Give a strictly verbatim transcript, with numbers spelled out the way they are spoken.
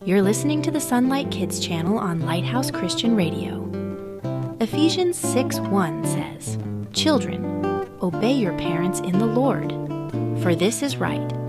You're listening to the Sunlight Kids channel on Lighthouse Christian Radio. Ephesians six one says, "Children, obey your parents in the Lord, for this is right.